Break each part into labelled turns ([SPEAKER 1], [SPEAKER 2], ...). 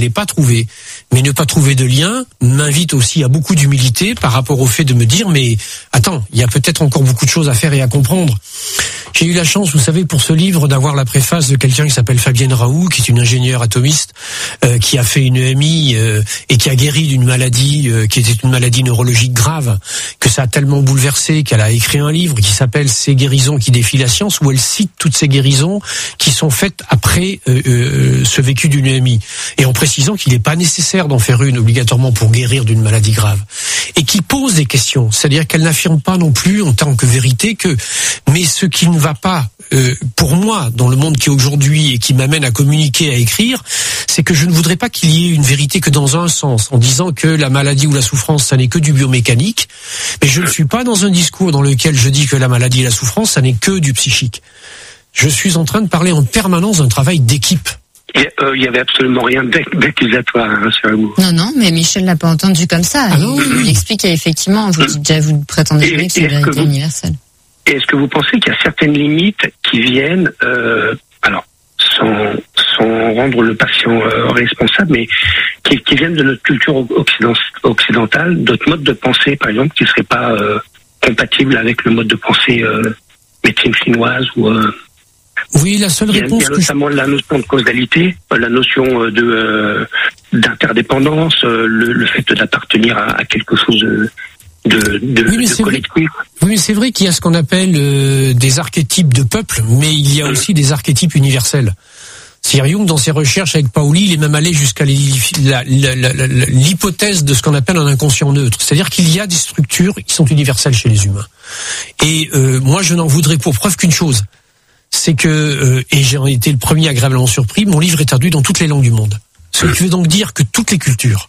[SPEAKER 1] l'ai pas trouvé. Mais ne pas trouver de lien m'invite aussi à beaucoup d'humilité par rapport au fait de me dire, mais attends, il y a peut-être encore beaucoup de choses à faire et à comprendre. J'ai eu la chance, vous savez, pour ce livre, d'avoir la préface de quelqu'un qui s'appelle Fabienne Raoult, qui est une ingénieure atomiste, qui a fait une EMI et qui a guéri d'une maladie qui était une maladie neurologique grave, que ça a tellement bouleversé qu'elle a écrit un livre qui s'appelle Ces guérisons qui défient la science, où elle cite toutes ces guérisons qui sont faites après ce vécu d'une EMI, et en précisant qu'il n'est pas nécessaire d'en faire une obligatoirement pour guérir d'une maladie grave, et qui pose des questions, c'est-à-dire qu'elle n'affirme pas non plus en tant que vérité que, mais ce qui ne va pas pour moi dans le monde qui est aujourd'hui et qui m'amène à communiquer, à écrire, c'est que je ne voudrais pas qu'il y ait une vérité que dans un sens, en disant que la maladie ou la souffrance, ça n'est que du biomécanique, mais je ne suis pas dans un discours dans lequel je dis que la maladie et la souffrance, ça n'est que du psychique. Je suis en train de parler en permanence d'un travail d'équipe.
[SPEAKER 2] Il y avait absolument rien d'accusatoire sur vous.
[SPEAKER 3] Non, mais Michel l'a pas entendu comme ça. Il explique qu'effectivement, vous prétendez que c'est une vérité universelle.
[SPEAKER 2] Et est-ce que vous pensez qu'il y a certaines limites qui viennent, sans rendre le patient responsable, mais qui viennent de notre culture occidentale, d'autres modes de pensée, par exemple, qui ne seraient pas compatibles avec le mode de pensée médecine chinoise ou...
[SPEAKER 1] Oui, la seule réponse.
[SPEAKER 2] Il y a notamment la notion de causalité, la notion d'interdépendance, le fait d'appartenir à quelque chose de collectif.
[SPEAKER 1] Oui, mais c'est vrai qu'il y a ce qu'on appelle des archétypes de peuple, mais il y a aussi des archétypes universels. C'est-à-dire Jung, dans ses recherches avec Pauli, il est même allé jusqu'à l'hypothèse de ce qu'on appelle un inconscient neutre. C'est-à-dire qu'il y a des structures qui sont universelles chez les humains. Et moi, je n'en voudrais pour preuve qu'une chose. C'est que, et j'en ai été le premier agréablement surpris, mon livre est traduit dans toutes les langues du monde. Ce qui veut donc dire que toutes les cultures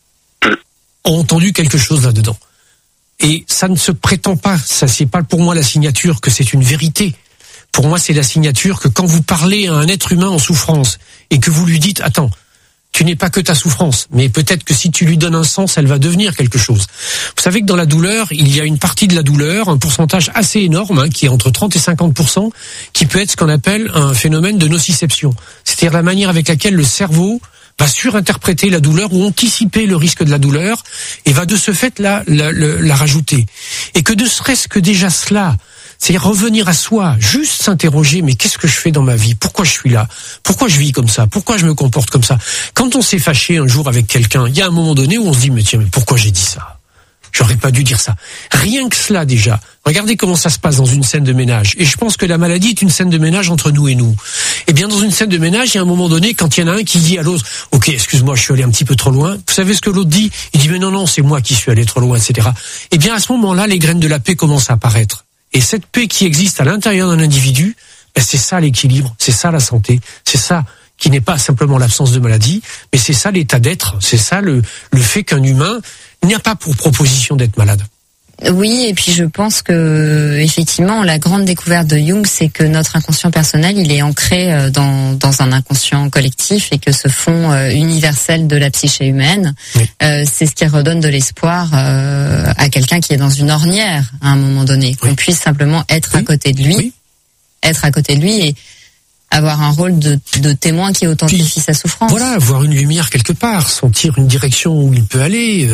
[SPEAKER 1] ont entendu quelque chose là-dedans. Et ça ne se prétend pas, ça c'est pas pour moi la signature que c'est une vérité. Pour moi, c'est la signature que quand vous parlez à un être humain en souffrance et que vous lui dites, attends, tu n'es pas que ta souffrance, mais peut-être que si tu lui donnes un sens, elle va devenir quelque chose. Vous savez que dans la douleur, il y a une partie de la douleur, un pourcentage assez énorme, qui est entre 30 et 50%, qui peut être ce qu'on appelle un phénomène de nociception. C'est-à-dire la manière avec laquelle le cerveau va surinterpréter la douleur ou anticiper le risque de la douleur et va de ce fait la rajouter. Et que ne serait-ce que déjà cela, c'est revenir à soi, juste s'interroger, mais qu'est-ce que je fais dans ma vie? Pourquoi je suis là? Pourquoi je vis comme ça? Pourquoi je me comporte comme ça? Quand on s'est fâché un jour avec quelqu'un, il y a un moment donné où on se dit, mais tiens, mais pourquoi j'ai dit ça? J'aurais pas dû dire ça. Rien que cela déjà. Regardez comment ça se passe dans une scène de ménage. Et je pense que la maladie est une scène de ménage entre nous et nous. Eh bien, dans une scène de ménage, il y a un moment donné, quand il y en a un qui dit à l'autre, ok, excuse-moi, je suis allé un petit peu trop loin. Vous savez ce que l'autre dit? Il dit, mais non, c'est moi qui suis allé trop loin, etc. Eh bien, à ce moment-là, les graines de la paix commencent à apparaître. Et cette paix qui existe à l'intérieur d'un individu, c'est ça l'équilibre, c'est ça la santé, c'est ça qui n'est pas simplement l'absence de maladie, mais c'est ça l'état d'être, c'est ça le fait qu'un humain n'y a pas pour proposition d'être malade.
[SPEAKER 3] Oui, et puis je pense que effectivement la grande découverte de Jung, c'est que notre inconscient personnel, il est ancré dans un inconscient collectif, et que ce fond universel de la psyché humaine, oui. C'est ce qui redonne de l'espoir à quelqu'un qui est dans une ornière à un moment donné, qu'on puisse simplement être à côté de lui, être à côté de lui et avoir un rôle de témoin qui authentifie sa souffrance.
[SPEAKER 1] Voilà, voir une lumière quelque part, sentir une direction où il peut aller.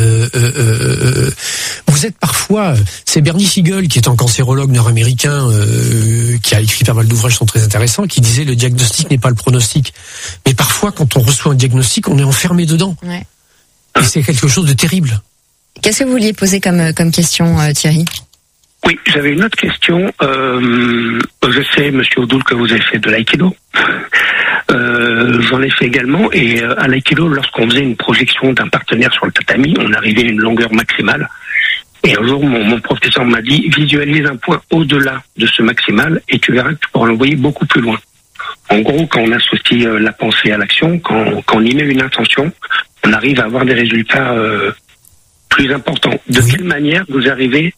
[SPEAKER 1] Vous êtes parfois... C'est Bernie Siegel, qui est un cancérologue nord-américain, qui a écrit pas mal d'ouvrages qui sont très intéressants, qui disait le diagnostic n'est pas le pronostic. Mais parfois, quand on reçoit un diagnostic, on est enfermé dedans. Ouais. Et c'est quelque chose de terrible.
[SPEAKER 3] Qu'est-ce que vous vouliez poser comme question, Thierry ?
[SPEAKER 2] Oui, j'avais une autre question. Je sais, Monsieur Odoul, que vous avez fait de l'aïkido. J'en ai fait également. Et à l'aïkido, lorsqu'on faisait une projection d'un partenaire sur le tatami, on arrivait à une longueur maximale. Et un jour, mon professeur m'a dit, visualise un point au-delà de ce maximal et tu verras que tu pourras l'envoyer beaucoup plus loin. En gros, quand on associe la pensée à l'action, quand on y met une intention, on arrive à avoir des résultats plus importants. De quelle manière vous arrivez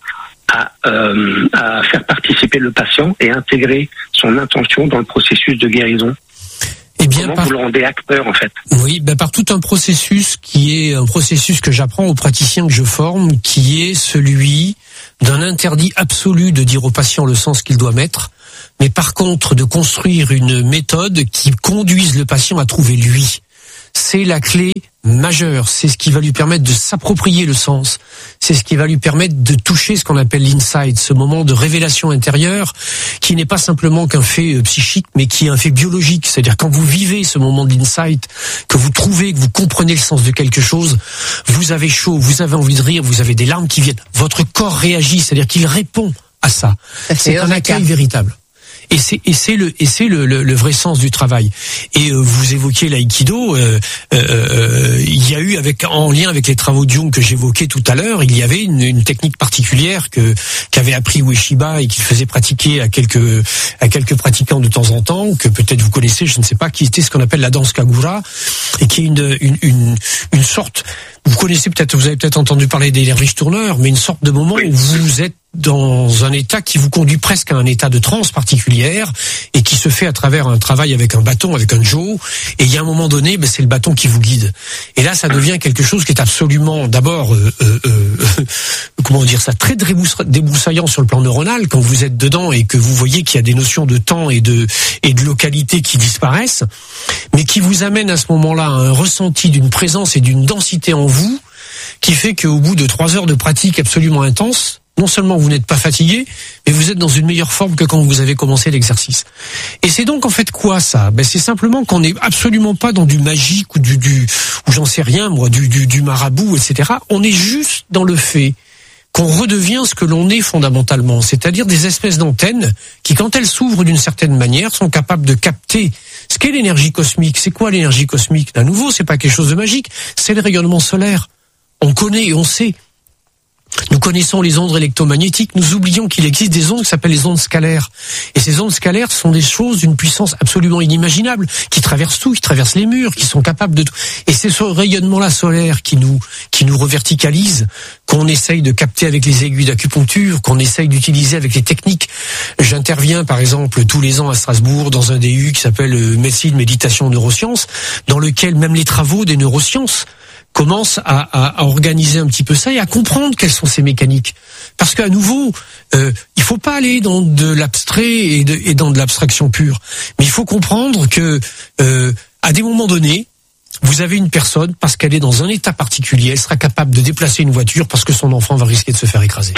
[SPEAKER 2] à faire participer le patient et intégrer son intention dans le processus de guérison? Eh bien, comment vous le rendez acteur, en fait?
[SPEAKER 1] Oui, par tout un processus qui est un processus que j'apprends aux praticiens que je forme, qui est celui d'un interdit absolu de dire au patient le sens qu'il doit mettre, mais par contre de construire une méthode qui conduise le patient à trouver lui. c'est la clé majeure. C'est ce qui va lui permettre de s'approprier le sens. C'est ce qui va lui permettre de toucher ce qu'on appelle l'insight, ce moment de révélation intérieure qui n'est pas simplement qu'un fait psychique, mais qui est un fait biologique. C'est-à-dire quand vous vivez ce moment d'insight, que vous trouvez, que vous comprenez le sens de quelque chose, vous avez chaud, vous avez envie de rire, vous avez des larmes qui viennent. Votre corps réagit, c'est-à-dire qu'il répond à ça. C'est un accueil véritable. Et c'est le vrai sens du travail. Et vous évoquiez l'aïkido, il y a eu en lien avec les travaux de Jung que j'évoquais tout à l'heure, il y avait une technique particulière qu'avait appris Ueshiba et qu'il faisait pratiquer à quelques pratiquants de temps en temps, que peut-être vous connaissez, je ne sais pas, qui était ce qu'on appelle la danse Kagura, et qui est une sorte, vous connaissez peut-être, vous avez peut-être entendu parler des riche-tourneurs, mais une sorte de moment où vous êtes dans un état qui vous conduit presque à un état de transe particulière et qui se fait à travers un travail avec un bâton, avec un jo, et il y a un moment donné, c'est le bâton qui vous guide. Et là, ça devient quelque chose qui est absolument, d'abord, comment dire ça, très débroussaillant sur le plan neuronal quand vous êtes dedans et que vous voyez qu'il y a des notions de temps et de localité qui disparaissent, mais qui vous amène à ce moment-là à un ressenti d'une présence et d'une densité en vous qui fait qu'au bout de 3 heures de pratique absolument intense, non seulement vous n'êtes pas fatigué, mais vous êtes dans une meilleure forme que quand vous avez commencé l'exercice. Et c'est donc en fait quoi ça ? C'est simplement qu'on n'est absolument pas dans du magique ou ou j'en sais rien moi, du marabout, etc. On est juste dans le fait qu'on redevient ce que l'on est fondamentalement, c'est-à-dire des espèces d'antennes qui, quand elles s'ouvrent d'une certaine manière, sont capables de capter ce qu'est l'énergie cosmique. C'est quoi l'énergie cosmique ? À nouveau, c'est pas quelque chose de magique, c'est le rayonnement solaire. On connaît et on sait. Nous connaissons les ondes électromagnétiques, nous oublions qu'il existe des ondes qui s'appellent les ondes scalaires. Et ces ondes scalaires sont des choses d'une puissance absolument inimaginable, qui traversent tout, qui traversent les murs, qui sont capables de tout. Et c'est ce rayonnement-là solaire qui nous reverticalise, qu'on essaye de capter avec les aiguilles d'acupuncture, qu'on essaye d'utiliser avec les techniques. J'interviens par exemple tous les ans à Strasbourg dans un DU qui s'appelle Médecine, Méditation, Neurosciences, dans lequel même les travaux des neurosciences commence à organiser un petit peu ça et à comprendre quelles sont ces mécaniques. Parce qu'à nouveau, il faut pas aller dans de l'abstrait et dans de l'abstraction pure. Mais il faut comprendre que à des moments donnés, vous avez une personne, parce qu'elle est dans un état particulier, elle sera capable de déplacer une voiture parce que son enfant va risquer de se faire écraser.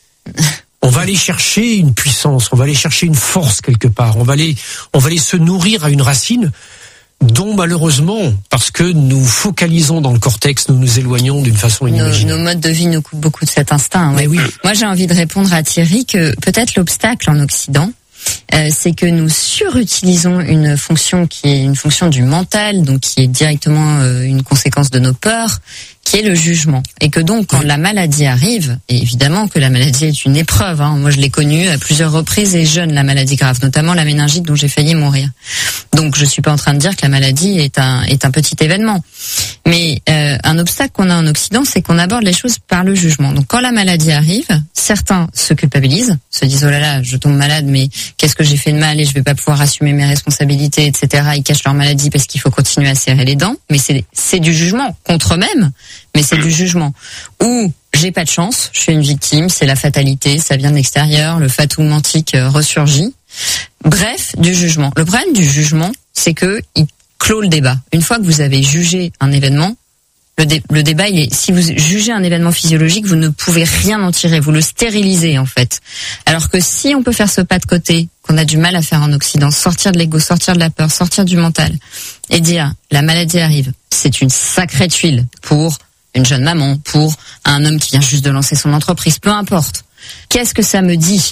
[SPEAKER 1] On va aller chercher une puissance, on va aller chercher une force quelque part, on va aller se nourrir à une racine dont malheureusement, parce que nous focalisons dans le cortex, nous nous éloignons d'une façon inimaginable.
[SPEAKER 3] Nos modes de vie nous coupent beaucoup de cet instinct. Ouais.
[SPEAKER 1] Mais oui.
[SPEAKER 3] Moi, j'ai envie de répondre à Thierry que peut-être l'obstacle en Occident, c'est que nous surutilisons une fonction qui est une fonction du mental, donc qui est directement une conséquence de nos peurs, qui est le jugement. Et que donc, quand la maladie arrive, et évidemment que la maladie est une épreuve, moi je l'ai connue à plusieurs reprises et jeune, la maladie grave, notamment la méningite dont j'ai failli mourir. Donc je suis pas en train de dire que la maladie est un petit événement. Mais un obstacle qu'on a en Occident, c'est qu'on aborde les choses par le jugement. Donc quand la maladie arrive, certains se culpabilisent, se disent oh là là, je tombe malade, mais qu'est-ce que j'ai fait de mal et je vais pas pouvoir assumer mes responsabilités, etc. Ils cachent leur maladie parce qu'il faut continuer à serrer les dents. Mais c'est du jugement contre eux-mêmes, mais c'est du jugement. Ou j'ai pas de chance, je suis une victime, c'est la fatalité, ça vient de l'extérieur, le fatou mantique ressurgit. Bref, du jugement. Le problème du jugement, c'est que il clôt le débat. Une fois que vous avez jugé un événement, le débat, il est, si vous jugez un événement physiologique, vous ne pouvez rien en tirer, vous le stérilisez en fait. Alors que si on peut faire ce pas de côté, qu'on a du mal à faire en Occident, sortir de l'ego, sortir de la peur, sortir du mental, et dire la maladie arrive, c'est une sacrée tuile pour une jeune maman, pour un homme qui vient juste de lancer son entreprise, peu importe. Qu'est-ce que ça me dit ?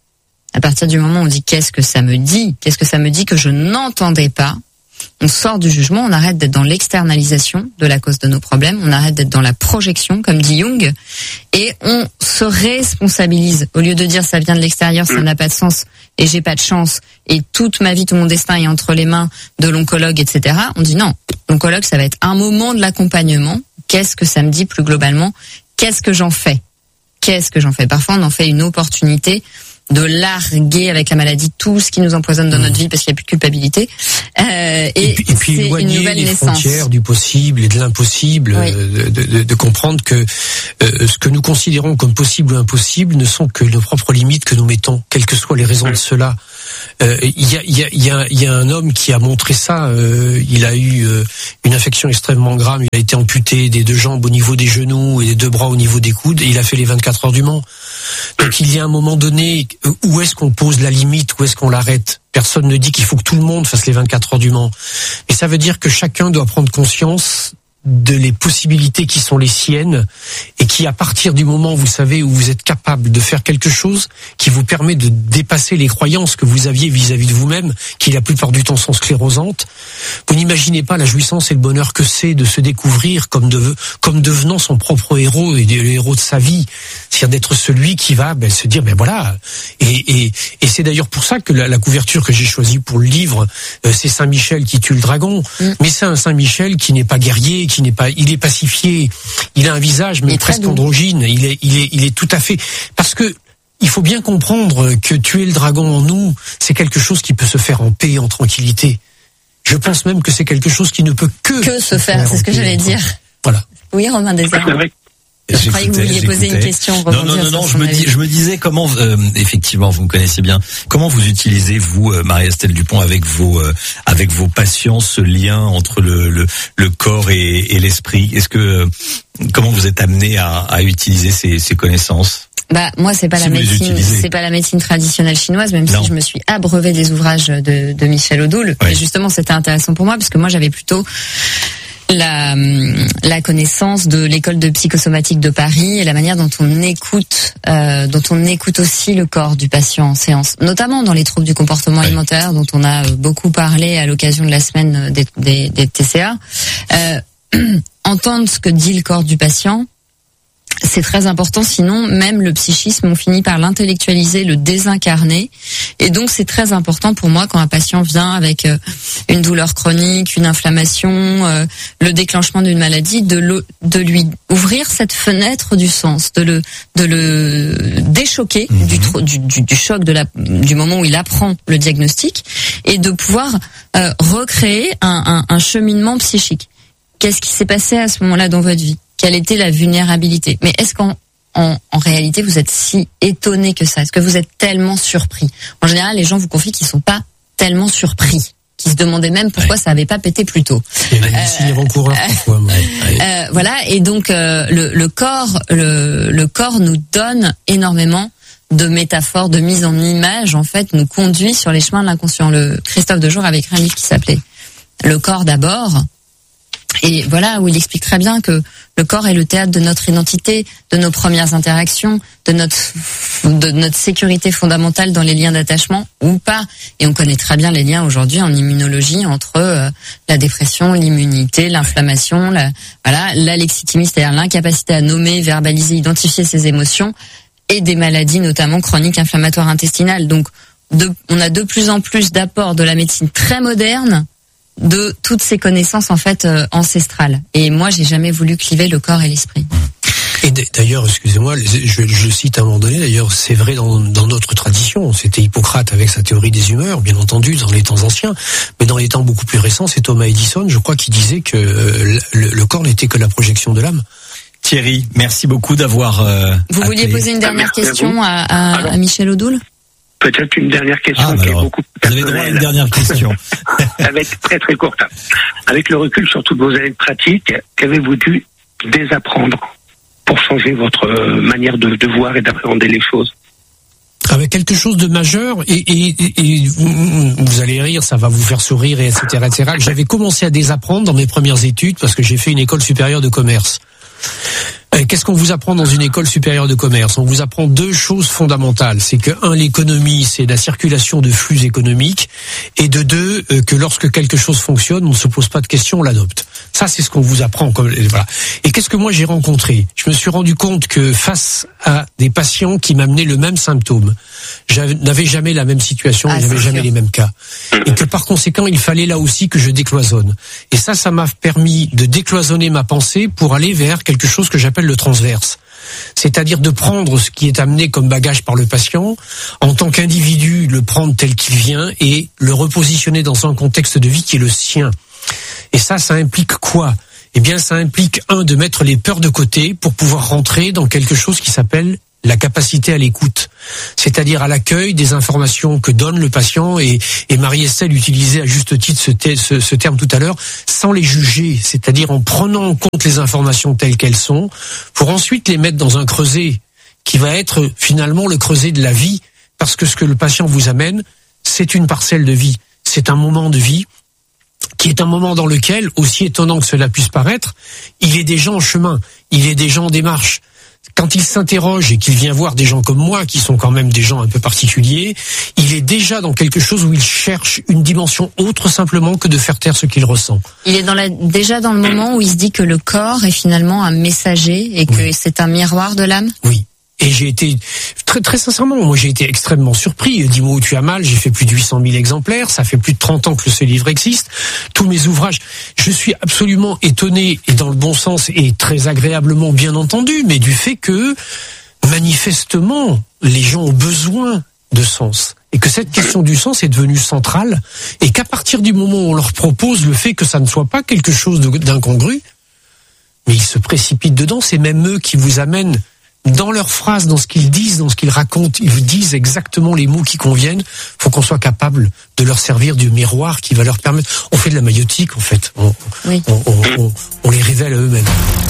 [SPEAKER 3] À partir du moment où on dit qu'est-ce que ça me dit que je n'entendais pas, on sort du jugement, on arrête d'être dans l'externalisation de la cause de nos problèmes, on arrête d'être dans la projection, comme dit Jung, et on se responsabilise. Au lieu de dire ça vient de l'extérieur, ça n'a pas de sens, et j'ai pas de chance, et toute ma vie, tout mon destin est entre les mains de l'oncologue, etc. On dit non, l'oncologue, ça va être un moment de l'accompagnement. Qu'est-ce que ça me dit plus globalement ? Qu'est-ce que j'en fais ? Parfois, on en fait une opportunité de larguer avec la maladie tout ce qui nous empoisonne dans notre vie parce qu'il n'y a plus de culpabilité. Et
[SPEAKER 1] puis
[SPEAKER 3] c'est
[SPEAKER 1] éloigner
[SPEAKER 3] une nouvelle
[SPEAKER 1] les
[SPEAKER 3] naissance.
[SPEAKER 1] frontières du possible et de l'impossible,
[SPEAKER 3] Oui.
[SPEAKER 1] de comprendre que ce que nous considérons comme possible ou impossible ne sont que nos propres limites que nous mettons, quelles que soient les raisons de cela. Il y a un homme qui a montré ça. Il a eu une infection extrêmement grave. Il a été amputé des 2 jambes au niveau des genoux et des 2 bras au niveau des coudes. Et il a fait les 24 heures du Mans. Donc il y a un moment donné, où est-ce qu'on pose la limite, où est-ce qu'on l'arrête? Personne ne dit qu'il faut que tout le monde fasse les 24 heures du Mans. Mais ça veut dire que chacun doit prendre conscience de les possibilités qui sont les siennes et qui, à partir du moment, vous savez, où vous êtes capable de faire quelque chose qui vous permet de dépasser les croyances que vous aviez vis-à-vis de vous-même, qui la plupart du temps sont sclérosantes, vous n'imaginez pas la jouissance et le bonheur que c'est de se découvrir comme devenant son propre héros et le héros de sa vie. C'est-à-dire d'être celui qui va se dire, voilà. Et c'est d'ailleurs pour ça que la couverture que j'ai choisie pour le livre, c'est Saint-Michel qui tue le dragon. Mais c'est un Saint-Michel qui n'est pas guerrier, il est pacifié, il a un visage mais presque androgyne, il est tout à fait, parce que il faut bien comprendre que tuer le dragon en nous, c'est quelque chose qui peut se faire en paix, en tranquillité. Je pense même que c'est quelque chose qui ne peut que se faire,
[SPEAKER 3] c'est ce que j'allais dire.
[SPEAKER 1] Voilà.
[SPEAKER 3] Oui, Romain Desarts. Je croyais que vous vouliez poser une question.
[SPEAKER 4] Non, je me disais comment, effectivement, vous me connaissez bien, comment vous utilisez, vous, Marie-Estelle Dupont, avec vos patients, ce lien entre le corps et l'esprit. Comment vous êtes amené à utiliser ces connaissances?
[SPEAKER 3] Moi, c'est pas la médecine traditionnelle chinoise, même si je me suis abreuvée des ouvrages de Michel Odoul. Oui. Et justement, c'était intéressant pour moi, parce que moi, j'avais plutôt la connaissance de l'école de psychosomatique de Paris et la manière dont on écoute aussi le corps du patient en séance, notamment dans les troubles du comportement alimentaire, dont on a beaucoup parlé à l'occasion de la semaine des TCA. Entendre ce que dit le corps du patient, c'est très important, sinon même le psychisme, on finit par l'intellectualiser, le désincarner. Et donc c'est très important pour moi quand un patient vient avec une douleur chronique, une inflammation, le déclenchement d'une maladie, de lui ouvrir cette fenêtre du sens, de le déchoquer du choc du moment où il apprend le diagnostic, et de pouvoir recréer un cheminement psychique. Qu'est-ce qui s'est passé à ce moment-là dans votre vie? Quelle était la vulnérabilité? Mais est-ce qu'en réalité, vous êtes si étonné que ça? Est-ce que vous êtes tellement surpris? En général, les gens vous confient qu'ils sont pas tellement surpris, qu'ils se demandaient même pourquoi ça avait pas pété plus tôt. Voilà. Et donc, le corps nous donne énormément de métaphores, de mise en image, en fait, nous conduit sur les chemins de l'inconscient. Christophe Dejour avait écrit un livre qui s'appelait Le corps d'abord. Et voilà, où il explique très bien que le corps est le théâtre de notre identité, de nos premières interactions, de notre sécurité fondamentale dans les liens d'attachement ou pas. Et on connaît très bien les liens aujourd'hui en immunologie entre la dépression, l'immunité, l'inflammation, l'alexithymie, c'est-à-dire l'incapacité à nommer, verbaliser, identifier ses émotions, et des maladies notamment chroniques inflammatoires intestinales. Donc on a de plus en plus d'apports de la médecine très moderne de toutes ces connaissances en fait ancestrales. Et moi, j'ai jamais voulu cliver le corps et l'esprit.
[SPEAKER 1] Et d'ailleurs, excusez-moi, je cite à un moment donné, d'ailleurs, c'est vrai dans notre tradition. C'était Hippocrate avec sa théorie des humeurs, bien entendu, dans les temps anciens. Mais dans les temps beaucoup plus récents, c'est Thomas Edison, je crois, qui disait que le corps n'était que la projection de l'âme.
[SPEAKER 4] Thierry, merci beaucoup d'avoir
[SPEAKER 3] Vous vouliez poser une dernière question à Michel Odoul?
[SPEAKER 2] Peut-être une dernière question qui est beaucoup plus personnelle.
[SPEAKER 4] Vous avez droit à une dernière question.
[SPEAKER 2] Avec très très courte. Avec le recul sur toutes vos années de pratique, qu'avez-vous dû désapprendre pour changer votre manière de voir et d'appréhender les choses?
[SPEAKER 1] Avec quelque chose de majeur, et vous allez rire, ça va vous faire sourire, et etc., etc. J'avais commencé à désapprendre dans mes premières études parce que j'ai fait une école supérieure de commerce. Qu'est-ce qu'on vous apprend dans une école supérieure de commerce? On vous apprend deux choses fondamentales. C'est que, un, l'économie, c'est la circulation de flux économiques, et de deux, que lorsque quelque chose fonctionne, on ne se pose pas de questions, on l'adopte. Ça, c'est ce qu'on vous apprend. Voilà. Et qu'est-ce que moi j'ai rencontré? Je me suis rendu compte que face à des patients qui m'amenaient le même symptôme, je n'avais jamais la même situation, je n'avais jamais les mêmes cas. Et que par conséquent, il fallait là aussi que je décloisonne. Et ça m'a permis de décloisonner ma pensée pour aller vers quelque chose que j'appelle le transverse. C'est-à-dire de prendre ce qui est amené comme bagage par le patient, en tant qu'individu, le prendre tel qu'il vient et le repositionner dans un contexte de vie qui est le sien. Et ça implique quoi? Eh bien, ça implique, un, de mettre les peurs de côté pour pouvoir rentrer dans quelque chose qui s'appelle la capacité à l'écoute, c'est-à-dire à l'accueil des informations que donne le patient, et Marie-Estelle utilisait à juste titre ce terme tout à l'heure, sans les juger, c'est-à-dire en prenant en compte les informations telles qu'elles sont, pour ensuite les mettre dans un creuset qui va être finalement le creuset de la vie, parce que ce que le patient vous amène, c'est une parcelle de vie, c'est un moment de vie, qui est un moment dans lequel, aussi étonnant que cela puisse paraître, il est déjà en chemin, il est déjà en démarche. Quand il s'interroge et qu'il vient voir des gens comme moi, qui sont quand même des gens un peu particuliers, il est déjà dans quelque chose où il cherche une dimension autre simplement que de faire taire ce qu'il ressent.
[SPEAKER 3] Il est déjà dans le moment où il se dit que le corps est finalement un messager et que c'est un miroir de l'âme.
[SPEAKER 1] Oui. Et j'ai été, très sincèrement, moi j'ai été extrêmement surpris. Dis-moi où tu as mal, j'ai fait plus de 800 000 exemplaires, ça fait plus de 30 ans que ce livre existe. Tous mes ouvrages, je suis absolument étonné, et dans le bon sens, et très agréablement bien entendu, mais du fait que, manifestement, les gens ont besoin de sens. Et que cette question du sens est devenue centrale, et qu'à partir du moment où on leur propose le fait que ça ne soit pas quelque chose d'incongru, mais ils se précipitent dedans, c'est même eux qui vous amènent dans leurs phrases, dans ce qu'ils disent, dans ce qu'ils racontent, ils vous disent exactement les mots qui conviennent. Faut qu'on soit capable de leur servir du miroir qui va leur permettre. On fait de la maïotique, en fait. On les révèle à eux-mêmes.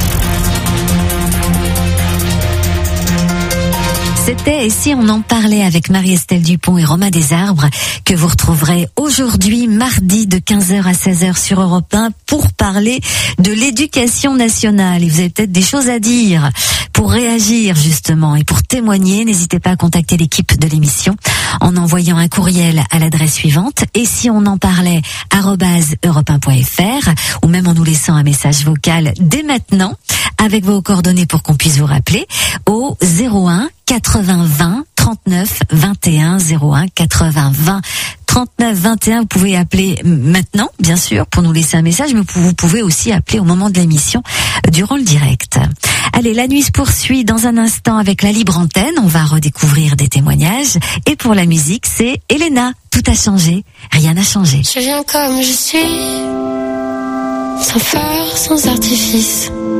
[SPEAKER 5] C'était « Et si on en parlait » avec Marie-Estelle Dupont et Romain Desarbres, que vous retrouverez aujourd'hui, mardi, de 15h à 16h sur Europe 1, pour parler de l'éducation nationale. Et vous avez peut-être des choses à dire pour réagir, justement, et pour témoigner. N'hésitez pas à contacter l'équipe de l'émission en envoyant un courriel à l'adresse suivante, et si on en parlait @europe1.fr, ou même en nous laissant un message vocal dès maintenant, avec vos coordonnées pour qu'on puisse vous rappeler au 01 80 20 39 21, 01 80 20 39 21. Vous pouvez appeler maintenant, bien sûr, pour nous laisser un message, mais vous pouvez aussi appeler au moment de l'émission, durant le direct. Allez, la nuit se poursuit dans un instant avec la libre antenne. On va redécouvrir des témoignages. Et pour la musique, c'est Elena. Tout a changé, rien n'a changé.
[SPEAKER 6] Je viens comme je suis, sans phare, sans artifice.